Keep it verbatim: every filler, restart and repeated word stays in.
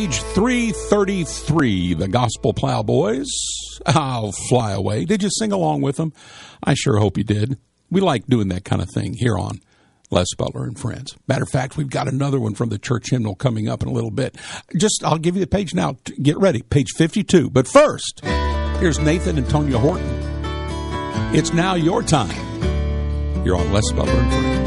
Page three thirty-three, the Gospel Plowboys. I'll fly away. Did you sing along with them? I sure hope you did. We like doing that kind of thing here on Les Butler and Friends. Matter of fact, we've got another one from the church hymnal coming up in a little bit. Just, I'll give you the page now. Get ready, page fifty-two. But first, here's Nathan and Tonya Horton. It's now your time. You're on Les Butler and Friends.